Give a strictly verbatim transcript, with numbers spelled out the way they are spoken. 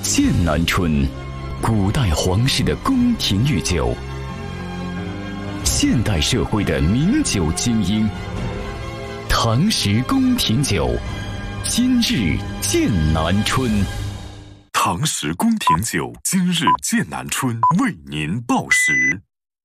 剑南春，古代皇室的宫廷御酒，现代社会的名酒精英。唐时宫廷酒，今日剑南春。 唐时宫廷酒，今日剑南春为您报时。